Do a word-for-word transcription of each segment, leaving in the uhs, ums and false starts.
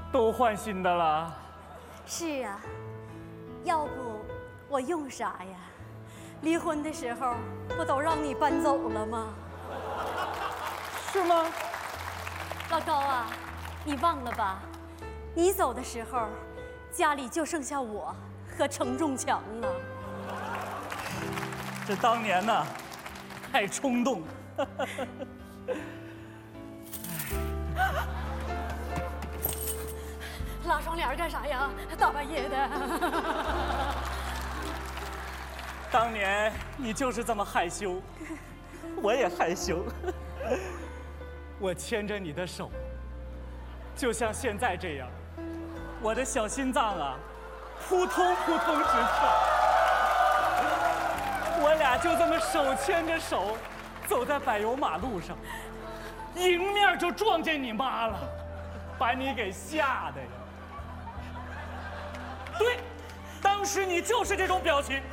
都换新的了。 是啊，要不我用啥呀？离婚的时候不都让你搬走了吗？ 是吗？ 老高啊，你忘了吧？你走的时候，家里就剩下我和程仲强了。 这当年呢，太冲动。 拉窗帘干啥呀？大半夜的。 当年你就是这么害羞，我也害羞。我牵着你的手，就像现在这样，我的小心脏啊，扑通扑通直跳。我俩就这么手牵着手，走在柏油马路上，迎面就撞见你妈了，把你给吓的呀。对，当时你就是这种表情。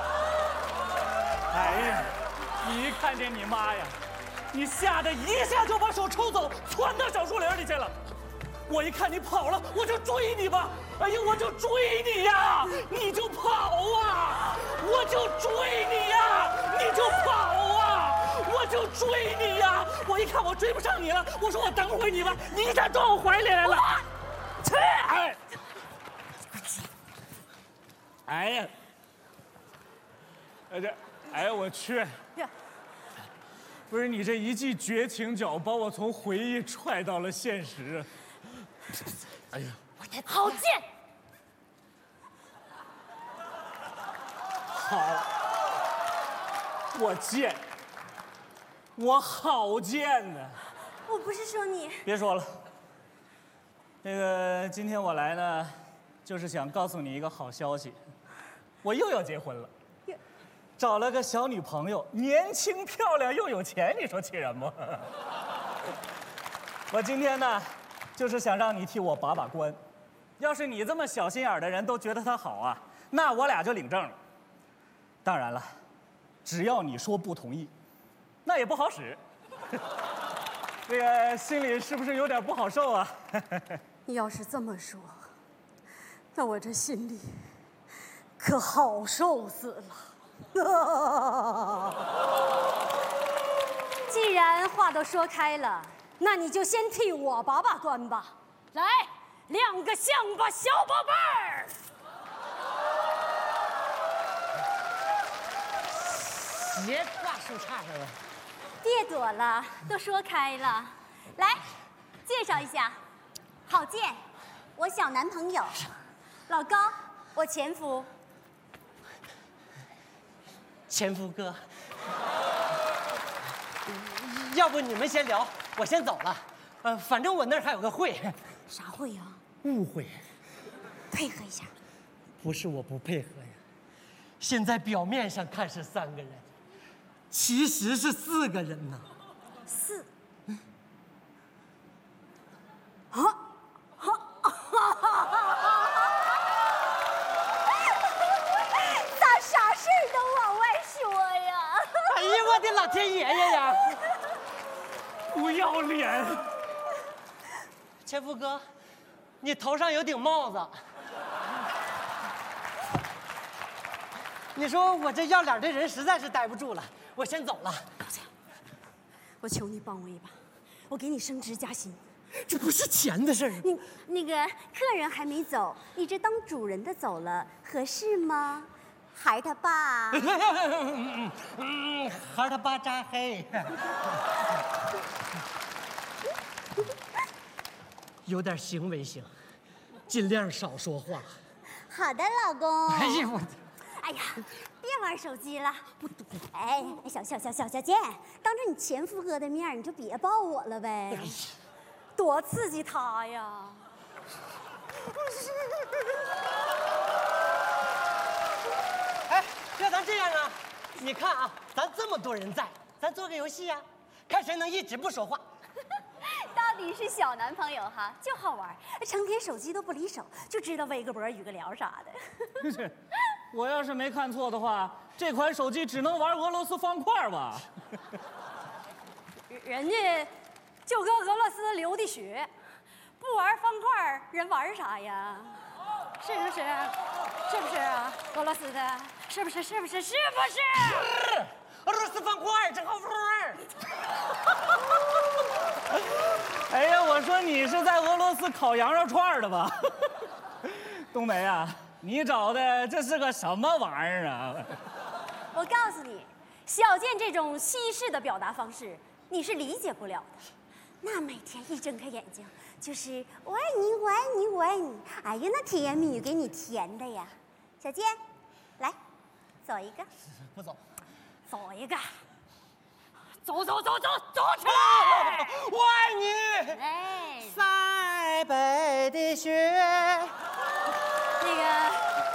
哎呀，你一看见你妈呀，你吓得一下就把手抽走，窜到小树林里去了。我一看你跑了，我就追你吧。哎呀，我就追你呀，你就跑啊！我就追你呀，你就跑啊！我就追你呀！我一看我追不上你了，我说我等会你吧，你一下撞我怀里来了。去！哎，哎呀，哎这。哎呀，我去！不是你这一记绝情脚，把我从回忆踹到了现实。哎呀， 好贱！ 好，我贱，我好贱呢！ 我不是说你。 别说了。那个，今天我来呢，就是想告诉你一个好消息，我又要结婚了。找了个小女朋友，年轻漂亮又有钱，你说气人不？我今天呢，就是想让你替我把把关。要是你这么小心眼的人都觉得她好啊，那我俩就领证了。当然了，只要你说不同意，那也不好使。这个心里是不是有点不好受啊？ 你要是这么说，那我这心里可好受死了。既然话都说开了，那你就先替我把把关吧。来，亮个相吧，小宝贝儿。 别挂树杈上了。 别躲了，都说开了。来，介绍一下，郝建，我小男朋友；老高，我前夫。 前夫哥，要不你们先聊，我先走了。呃，反正我那儿还有个会。 啥会呀？ 误会。 配合一下。 不是我不配合呀，现在表面上看是三个人，其实是四个人呢。 四。啊！咋啥事儿都往外说呀？ 哎呀，我的老天爷爷呀！ 不要脸！ 前夫哥，你头上有顶帽子。你说我这要脸的人实在是待不住了，我先走了。 我求你帮我一把，我给你升职加薪。 这不是钱的事儿。 你那个客人还没走，你这当主人的走了，合适吗？孩儿他爸。 嗯嗯，孩儿他爸扎黑。有点行为行，尽量少说话。 好的，老公。 哎呀我。 哎呀，别玩手机了！哎，小小小小小健，当着你前夫哥的面，你就别抱我了呗，多刺激他呀！ 哎，要咱这样啊？你看啊，咱这么多人在，咱做个游戏啊，看谁能一直不说话。 到底是小男朋友哈，就好玩，成天手机都不离手，就知道微个博、语个聊啥的。 我要是没看错的话，这款手机只能玩俄罗斯方块吧？ 人家就搁俄罗斯流的血， 不玩方块人玩啥呀？是不是？是不是啊？俄罗斯的，是不是？是不是？是不是？ 是，俄罗斯方块真好玩。 哎呀，我说你是在俄罗斯烤羊肉串的吧？冬梅啊，你找的这是个什么玩意儿啊？ 我告诉你，小健这种西式的表达方式，你是理解不了的。那每天一睁开眼睛就是我爱你，我爱你，我爱你，哎呀，那甜言蜜语给你甜的呀。小健，来，走一个。 不走。 走一个。走走走走走起来！我爱你。 哎， 塞北的雪。 那个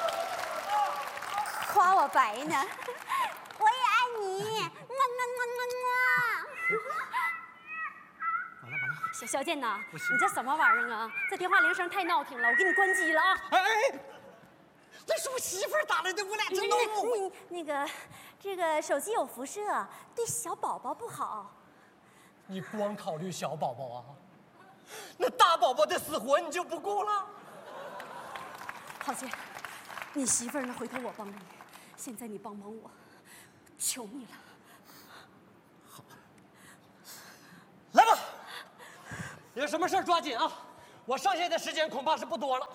夸我白呢，我也爱你，么么么么么。 完了完了， 小小健呐，你这什么玩意儿啊？这电话铃声太闹腾了，我给你关机了啊！ 哎哎，这是我媳妇儿打来的，我俩真闹误会。 那个，这个手机有辐射，对小宝宝不好。 你光考虑小宝宝啊？那大宝宝的死活你就不顾了？ 郝杰，你媳妇儿呢？回头我帮你。现在你帮帮我，求你了。 好，来吧，有什么事抓紧啊！我剩下的时间恐怕是不多了。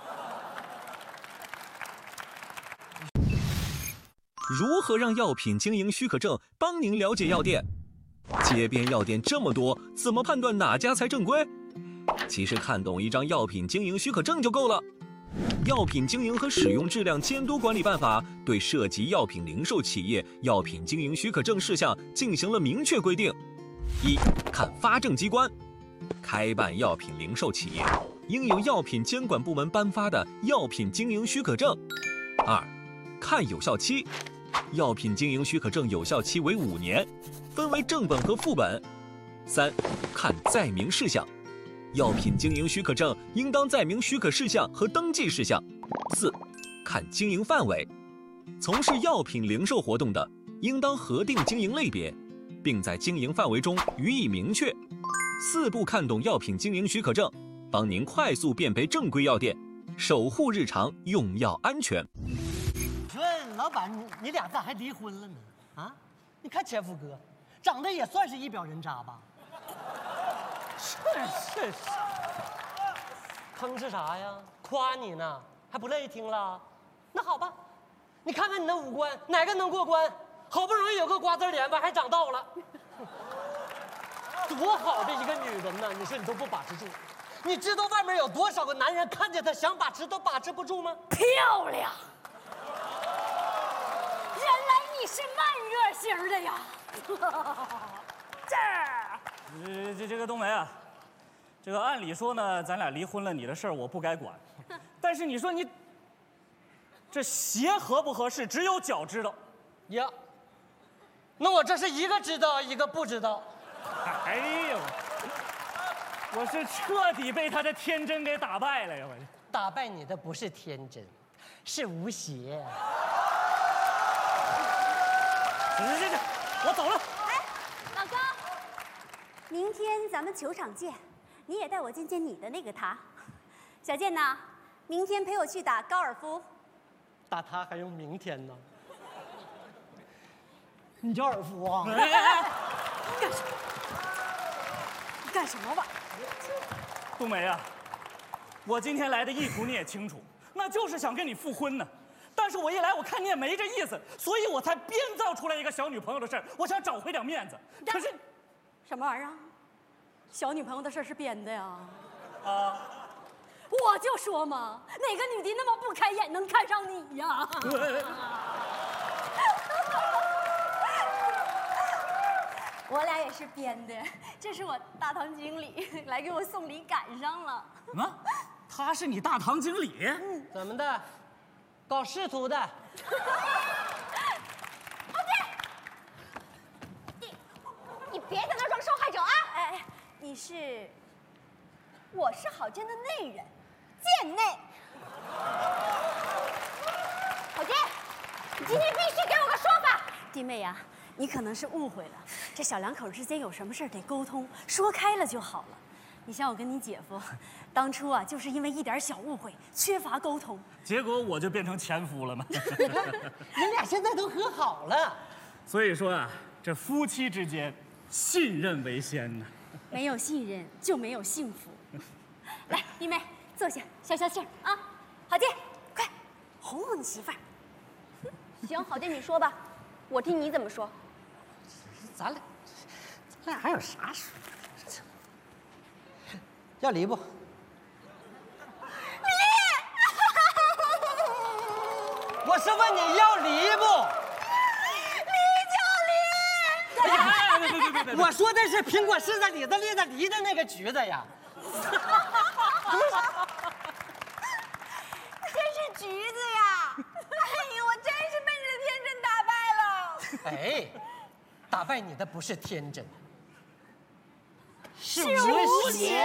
如何让药品经营许可证帮您了解药店？街边药店这么多，怎么判断哪家才正规？其实看懂一张药品经营许可证就够了。药品经营和使用质量监督管理办法对涉及药品零售企业药品经营许可证事项进行了明确规定。一、看发证机关，开办药品零售企业应有药品监管部门颁发的药品经营许可证。二、看有效期，药品经营许可证有效期为五年，分为正本和副本。三、看载明事项，药品经营许可证应当载明许可事项和登记事项。四、看经营范围，从事药品零售活动的，应当核定经营类别，并在经营范围中予以明确。四步看懂药品经营许可证，帮您快速辨别正规药店，守护日常用药安全。 说老板，你你俩咋还离婚了呢？啊，你看前夫哥，长得也算是一表人渣吧？ 是是是， 吭哧啥呀？夸你呢，还不乐意听了？那好吧，你看看你那五官，哪个能过关？好不容易有个瓜子脸吧，还长倒了。多好的一个女人呢，你说你都不把持住？你知道外面有多少个男人看见她想把持都把持不住吗？ 漂亮！原来你是慢热型的呀！这儿， 呃，这这个冬梅啊，这个按理说呢，咱俩离婚了，你的事儿我不该管。但是你说你这鞋合不合适，只有脚知道。 呀，那我这是一个知道，一个不知道。 哎呦，我是彻底被他的天真给打败了呀！我打败你的不是天真，是无邪。 行行行，我走了。 哎，老高，明天咱们球场见，你也带我见见你的那个他。小健呐，明天陪我去打高尔夫。 打他还用明天呢？你叫尔夫啊？ 干什么？你干什么玩意儿？ 冬梅啊，我今天来的意图你也清楚，那就是想跟你复婚呢。但是我一来，我看你也没这意思，所以我才编造出来一个小女朋友的事儿，我想找回点面子。可是， 什么玩意儿？小女朋友的事儿是编的呀？ 啊， 我就说嘛，哪个女的那么不开眼能看上你呀？我俩也是编的，这是我大堂经理来给我送礼，赶上了。 啊，他是你大堂经理？ 嗯， 怎么的？搞仕途的？ 你你别在那装受害者啊！哎，你是？我是郝建的内人，贱内。郝建，你今天必须给我个说法。弟妹呀、啊，你可能是误会了，这小两口之间有什么事得沟通，说开了就好了。 你像我跟你姐夫，当初啊就是因为一点小误会，缺乏沟通， 结果我就变成前夫了嘛。 你看，人俩现在都和好了。 所以说啊，这夫妻之间信任为先呢。 没有信任就没有幸福。来，玉梅坐下，消消气儿啊。郝建，快哄哄你媳妇儿。 行，郝建你说吧，我听你怎么说。 咱俩，咱俩还有啥说？要离不？ 离！ 我是问你要离不？ 哎呀，别别别别别！ 我说的是苹果柿子李子栗子梨的那个橘子呀。 真是橘子呀！哎呦，我真是被你的天真打败了。 哎，打败你的不是天真，是无邪。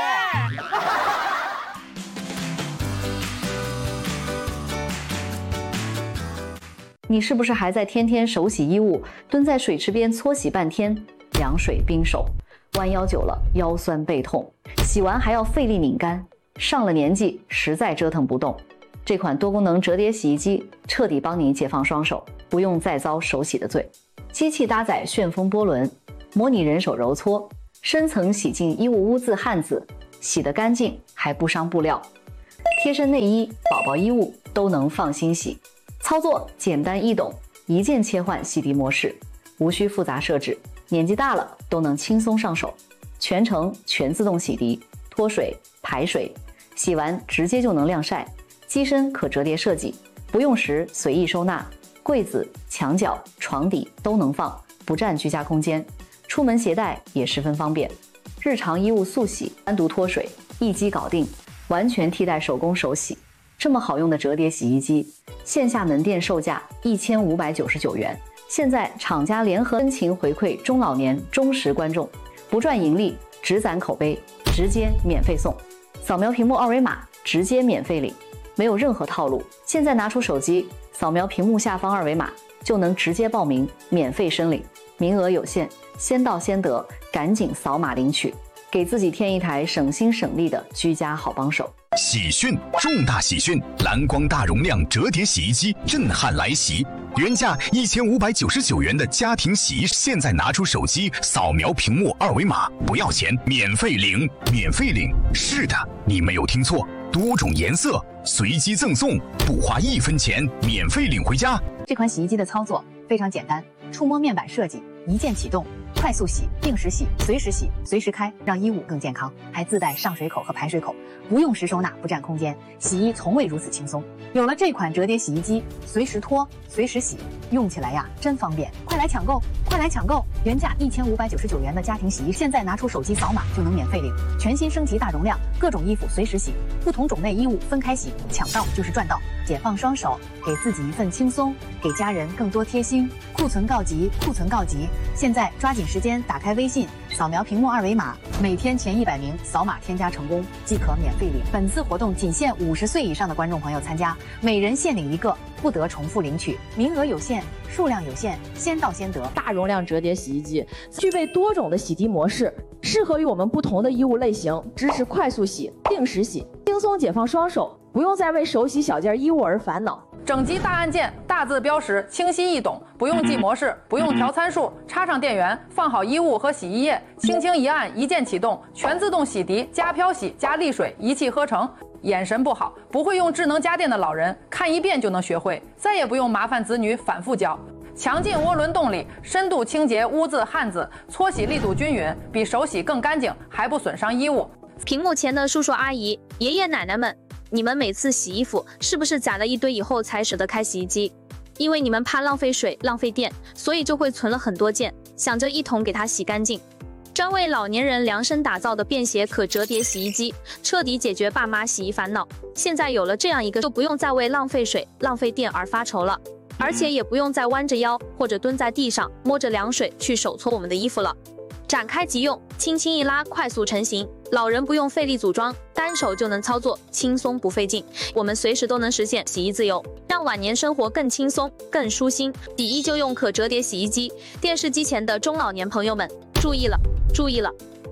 你是不是还在天天手洗衣物，蹲在水池边搓洗半天，凉水冰手，弯腰久了腰酸背痛，洗完还要费力拧干，上了年纪实在折腾不动。这款多功能折叠洗衣机彻底帮你解放双手，不用再遭手洗的罪。机器搭载旋风波轮，模拟人手揉搓，深层洗净衣物污渍汗渍，洗得干净还不伤布料。贴身内衣、宝宝衣物都能放心洗。操作简单易懂，一键切换洗涤模式，无需复杂设置，年纪大了都能轻松上手。全程全自动洗涤，脱水、排水，洗完直接就能晾晒。机身可折叠设计，不用时随意收纳，柜子、墙角、床底都能放，不占居家空间。出门携带也十分方便。日常衣物速洗，单独脱水，一机搞定，完全替代手工手洗。这么好用的折叠洗衣机，线下门店售价一千五百九十九元，现在厂家联合真情回馈中老年忠实观众，不赚盈利，只攒口碑，直接免费送。扫描屏幕二维码，直接免费领，没有任何套路。现在拿出手机，扫描屏幕下方二维码，就能直接报名，免费申领，名额有限，先到先得，赶紧扫码领取，给自己添一台省心省力的居家好帮手。 喜讯，重大喜讯！蓝光大容量折叠洗衣机震撼来袭，原价一千五百九十九元的家庭洗衣，现在拿出手机扫描屏幕二维码，不要钱，免费领，免费领。是的，你没有听错，多种颜色随机赠送，不花一分钱，免费领回家。 这款洗衣机的操作非常简单，触摸面板设计，一键启动。快速洗、定时洗、随时洗、随时开，让衣物更健康，还自带上水口和排水口，不用时收纳，不占空间，洗衣从未如此轻松。有了这款折叠洗衣机，随时脱，随时洗，用起来呀真方便！快来抢购，快来抢购！原价一千五百九十九元的家庭洗衣，现在拿出手机扫码就能免费领，全新升级大容量，各种衣服随时洗，不同种类衣物分开洗，抢到就是赚到，解放双手，给自己一份轻松，给家人更多贴心。库存告急，库存告急！现在抓紧时间打开微信，扫描屏幕二维码，每天前一百名扫码添加成功即可免费领。本次活动仅限五十岁以上的观众朋友参加，每人限领一个，不得重复领取，名额有限，数量有限，先到先得。 大容量折叠洗衣机具备多种的洗涤模式，适合于我们不同的衣物类型，支持快速洗、定时洗，轻松解放双手，不用再为手洗小件衣物而烦恼。 整机大按键，大字标识，清晰易懂，不用记模式，不用调参数，插上电源，放好衣物和洗衣液，轻轻一按，一键启动，全自动洗涤，加漂洗，加沥水，一气呵成。眼神不好，不会用智能家电的老人，看一遍就能学会，再也不用麻烦子女反复教。强劲涡轮动力，深度清洁污渍汗渍，搓洗力度均匀，比手洗更干净，还不损伤衣物。 屏幕前的叔叔阿姨、爷爷奶奶们，你们每次洗衣服是不是攒了一堆以后才舍得开洗衣机？因为你们怕浪费水、浪费电，所以就会存了很多件，想着一桶给它洗干净。专为老年人量身打造的便携可折叠洗衣机，彻底解决爸妈洗衣烦恼。现在有了这样一个，就不用再为浪费水、浪费电而发愁了，而且也不用再弯着腰或者蹲在地上摸着凉水去手搓我们的衣服了。展开即用，轻轻一拉，快速成型，老人不用费力组装，单手就能操作，轻松不费劲。我们随时都能实现洗衣自由，让晚年生活更轻松、更舒心。洗衣就用可折叠洗衣机。电视机前的中老年朋友们，注意了，注意了！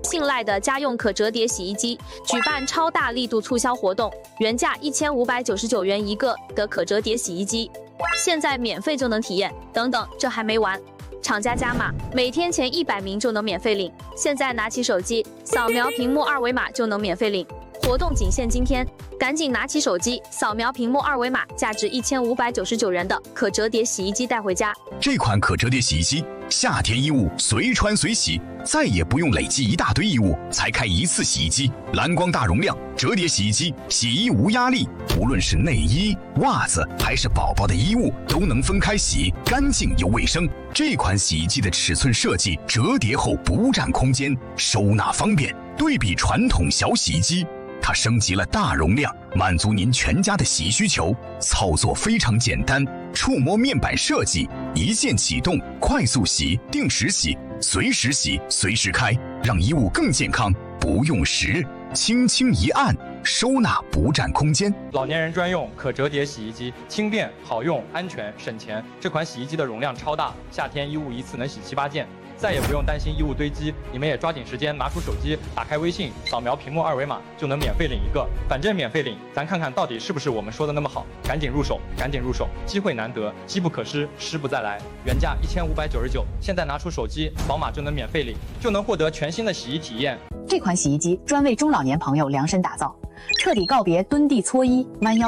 信赖的家用可折叠洗衣机举办超大力度促销活动，原价一千五百九十九元一个的可折叠洗衣机，现在免费就能体验。等等，这还没完，厂家加码，每天前一百名就能免费领。现在拿起手机，扫描屏幕二维码就能免费领。活动仅限今天，赶紧拿起手机，扫描屏幕二维码，价值一千五百九十九元的可折叠洗衣机带回家。 这款可折叠洗衣机，夏天衣物随穿随洗，再也不用累积一大堆衣物才开一次洗衣机。蓝光大容量折叠洗衣机，洗衣无压力，无论是内衣、袜子还是宝宝的衣物，都能分开洗，干净又卫生。这款洗衣机的尺寸设计，折叠后不占空间，收纳方便。对比传统小洗衣机，它升级了大容量，满足您全家的洗衣需求。操作非常简单，触摸面板设计，一键启动，快速洗、定时洗、随时洗、随时开，让衣物更健康。不用时，轻轻一按，收纳不占空间。 老年人专用可折叠洗衣机，轻便好用，安全省钱。这款洗衣机的容量超大，夏天衣物一次能洗七八件。再也不用担心衣物堆积，你们也抓紧时间拿出手机，打开微信，扫描屏幕二维码就能免费领一个，反正免费领，咱看看到底是不是我们说的那么好，赶紧入手，赶紧入手，机会难得，机不可失，失不再来。原价一千五百九十九，现在拿出手机扫码就能免费领，就能获得全新的洗衣体验。 这款洗衣机专为中老年朋友量身打造，彻底告别蹲地搓衣、弯腰。